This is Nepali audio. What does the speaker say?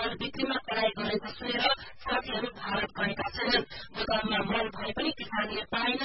मल बिक्रीमा कराई गरेको सुनेर साथीहरू भारत गएका छैनन्। गोदाममा मल भए पनि किसानले पाएन